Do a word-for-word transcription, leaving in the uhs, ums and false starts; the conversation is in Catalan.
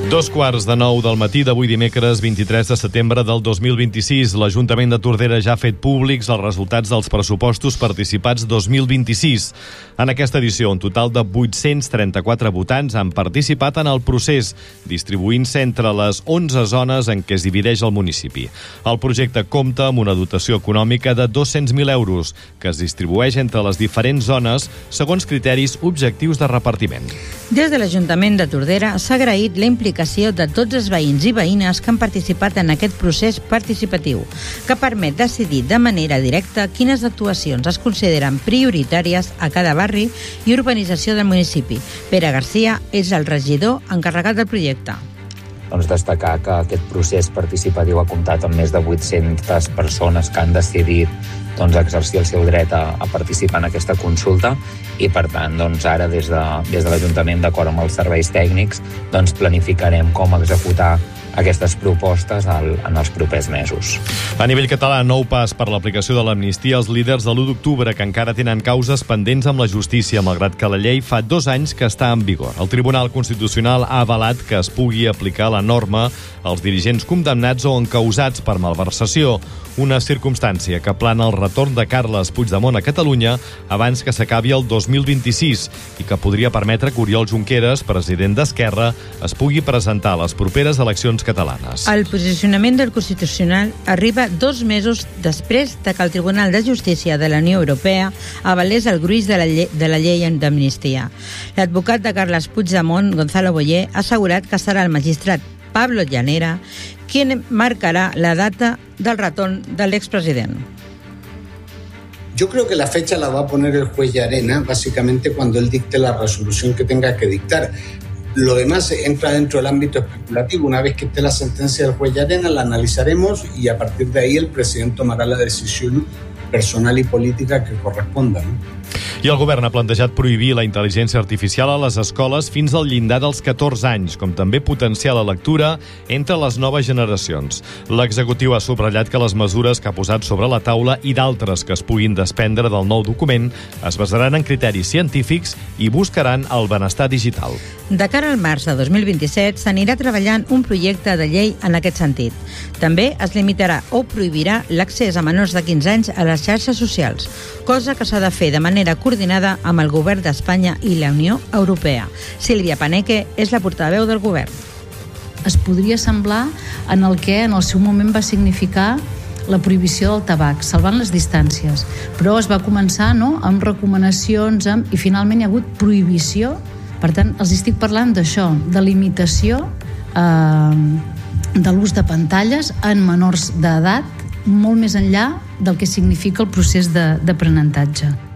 Dos quarts de nou del matí d'avui dimecres vint-i-tres de setembre del dos mil vint-i-sis. L'Ajuntament de Tordera ja ha fet públics els resultats dels pressupostos participats dos mil vint-i-sis. En aquesta edició, un total de vuit-cents trenta-quatre votants han participat en el procés, distribuint-se entre les onze zones en què es divideix el municipi. El projecte compta amb una dotació econòmica de dos-cents mil euros, que es distribueix entre les diferents zones segons criteris objectius de repartiment. Des de l'Ajuntament de Tordera s'ha agraït la implicació de tots els veïns i veïnes que han participat en aquest procés participatiu, que permet decidir de manera directa quines actuacions es consideren prioritàries a cada barri i urbanització del municipi. Pere Garcia és el regidor encarregat del projecte. Doncs destacar que aquest procés participatiu ha comptat amb més de vuit-centes persones que han decidit doncs, exercir el seu dret a, a participar en aquesta consulta i, per tant, doncs, ara des de, des de l'Ajuntament, d'acord amb els serveis tècnics, doncs, planificarem com executar aquestes propostes al, en els propers mesos. A nivell català, nou pas per l'aplicació de l'amnistia als líders de l'u d'octubre, que encara tenen causes pendents amb la justícia, malgrat que la llei fa dos anys que està en vigor. El Tribunal Constitucional ha avalat que es pugui aplicar la norma als dirigents condemnats o encausats per malversació, una circumstància que plana el retorn de Carles Puigdemont a Catalunya abans que s'acabi el dos mil vint-i-sis i que podria permetre que Oriol Junqueras, president d'Esquerra, es pugui presentar a les properes eleccions catalanes. El posicionament del Constitucional arriba dos mesos després de que el Tribunal de Justícia de la Unió Europea avalés el gruix de la llei, de la llei d'amnistia. L'advocat de Carles Puigdemont, Gonzalo Boyer, ha assegurat que serà el magistrat Pablo Llanera qui marcará la data del retorn del expresidente. Yo creo que la fecha la va a poner el juez Llarena, básicamente cuando él dicte la resolución que tenga que dictar. Lo demás entra dentro del ámbito especulativo. Una vez que esté la sentencia del juez Llarena, la analizaremos y a partir de ahí el presidente tomará la decisión personal y política que corresponda, ¿no? I el govern ha plantejat prohibir la intel·ligència artificial a les escoles fins al llindar dels catorze anys, com també potenciar la lectura entre les noves generacions. L'executiu ha subratllat que les mesures que ha posat sobre la taula i d'altres que es puguin desprendre del nou document es basaran en criteris científics i buscaran el benestar digital. De cara al març de dos mil vint-i-set s'anirà treballant un projecte de llei en aquest sentit. També es limitarà o prohibirà l'accés a menors de quinze anys a les xarxes socials, cosa que s'ha de fer de manera coordinada amb el govern d'Espanya i la Unió Europea. Sílvia Paneque és la portaveu del govern. Es podria semblar en el que en el seu moment va significar la prohibició del tabac, salvant les distàncies. Però es va començar, no?, amb recomanacions amb, i finalment hi ha hagut prohibició. Per tant, els estic parlant d'això, de limitació eh, de l'ús de pantalles en menors d'edat, molt més enllà del que significa el procés de, d'aprenentatge.